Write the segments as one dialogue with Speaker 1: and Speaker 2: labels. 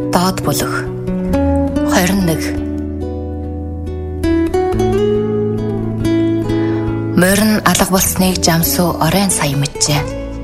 Speaker 1: Доод бүлэг 21. Морин алга болсныг Жамсуу оройн сая мэджээ.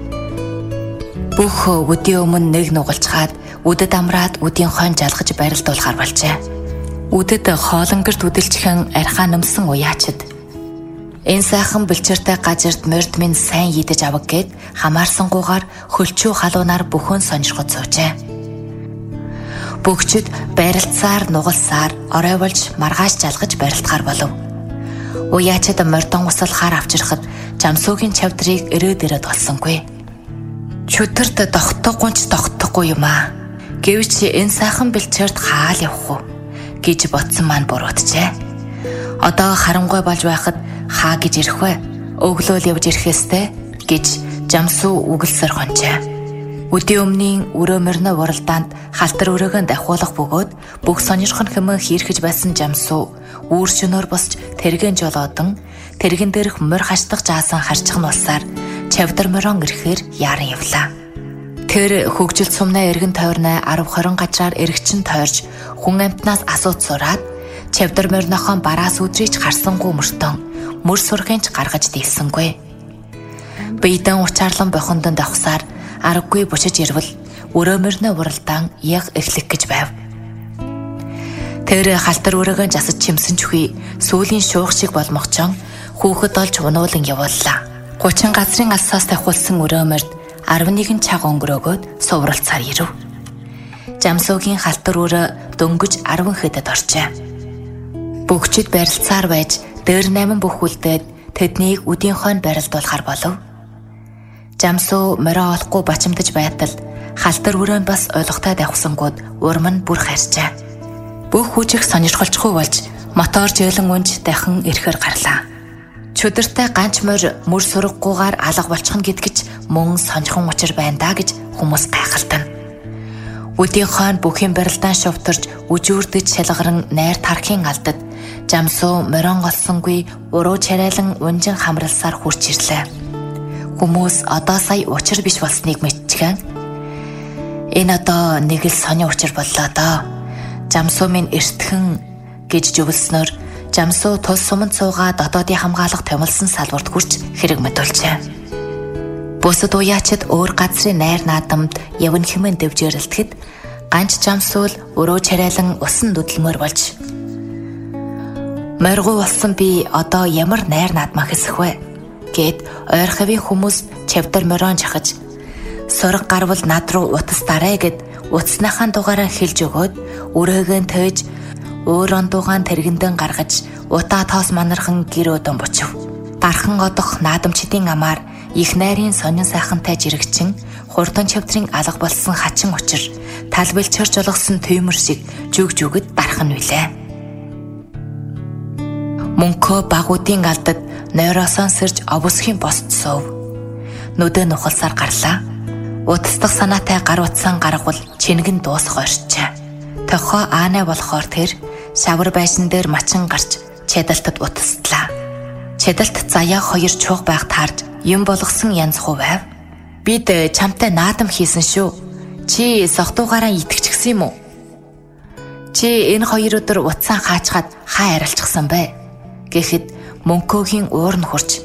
Speaker 1: Бүх өдийн өмнө нэг нугалчгаад үдэд амраад үдийн хойно жалгаж барилдуулахар болжээ. Үдэд хоолонгорт үдэлжихэн архаа нөмсөн уяачид. Энэ сайхан бэлчээртэй газарт морд минь сайн идэж авах гээд хамаарсангуугаар хөлчүү халуунаар бүхэн сонирхож суужээ. Бүгчид барилцаар нугалсаар орой болж маргааш жалгаж барилдахаар болов. Уяачид мордон усал хар авчирхад Жамсуугийн чавдрыг ирээд олсонгүй. Чөтөрт тогтдоггүй юм аа. Гэвч энэ сайхан бэлчээрт хаал явах уу гэж бодсон маань бурууджээ. Одоо харангуй болж байхад хаа гэж ирэх вэ? Өглөөл явж ирэхээстэй гэж Жамсуу үгэлсэр хонжээ. Өдийн өмнгийн өрөө мөрнө уралдаанд халтар өрөөгөө дахиулах бөгөөд бүх сонирхон хэмээн хийрхэж байсан Жамсуу үүр шөнөөр босч тэргэн жолоодон тэргэн дээрх морь хаштах жаасан харчих нь улсаар чавдар морон ирэхээр яаран явлаа. Тэр хөгжил сумнаа эргэн тойрноо 10-20 газраар эргчин тойрж хүн амтнаас асууц сураад чавдар морнохон бараас үдрийч харсангуй мөртөн мөр сурхинч гаргаж дийлсэнгүй. Бийдэн учаарлан бохондон давхсаар аргагүй бучиж ирвэл өрөө мөрнө уралдаан яг эхлэх гэж байв. Тэр халтар өрөөгөө засаж чимсэн чүхий сүүлийн шуух шиг болмогчон хүүхэд олж унуулан явууллаа. 30 газрын алсаас тавхулсан өрөө мөрд 11 цаг өнгөрөөгөөд сувралцаар ирэв. Жамсуугийн халтар өрөө дөнгөж 10 хэдэд орчээ. Бүгчид барилцаар байж дээр 8 бүх үлдээд тэднийг үдийн хойно барилдуулахар болов. Жамсуу мороо олохгүй бачимдаж байтал халтар өрөөнд бас ойлгохтой давхсангууд урам нь бүр харьжээ. Бүх хүчиг сонирхолцгүй болж мотор жээлэн унж дахин ирэхээр гарлаа. Чөдөртэй ганч мөр сургагүйгээр алга болчих нь гэдгэж мөн сонирхон учир байна даа гэж хүмүүс гайхалтана. Үдийн хойно бүхийн барилдаан шувтарж үжүүрдэж шалгаран найр тархийн алдад Жамсуу морон олсонгүй уруу чарайлан унжин хамралсаар хурж ирлээ. Хүмүүс одоо сая учир биш болсныг мэдчихэн. Энэ одоо нэг л сонио учир боллоо доо. Жамсуу минь эртхэн гэж зөвлснөөр Жамсуу тул суманд суугаа дотоодын хамгаалах томилсон салбарт хүрч хэрэг мэдүүлжээ. Бусад уяачид өөр газрын найр наадамд явна хэмээн дэвжээрэлтэхэд ганч Жамсуу л өрөө чарайлан усан нүдлмөр болж моргуу болсон би одоо ямар найр наадмаа хэсэх вэ гэд ойр хавийн хүмүүс чавдар морон жахаж сураг гарвал над руу утас дараа гэд утасныхаа дугаараа хэлж өгөөд өрөөгөө тойж өөр ондуугаан тэргэндэн гаргаж утаа тоос манархан гэр өдөн бочив. Дархан одох наадамчдын амаар их найрын сонин сайхантай жирэгчин хурдан чавдрын алга болсон хачин учир тал бэлчэрж олгосон түймэр шиг жүгжүгэд дархан үлээ. Мөнхөө багуудын алдад нойроосон сэрж обосхийн бост суув. Нүдэ нухалсаар гарлаа. Утасдах санаатай гар утсан гаргавал чингэн дуусах орчжээ. Тохоо аанай болохоор тэр шавар байшин дээр мачин гарч чадалтад утастлаа. Чадалт заяа 2 чууг байг таарж юм болгосон янз хувайв. Бид чамтай наадам хийсэн шүү. Чи согтуугаараа итгэчихсэн юм уу? Чи энэ 2 өдөр утсаа хаачгаад хаа арилчихсан бэ? Гэхэд мөнхөөгийн уур нь хурж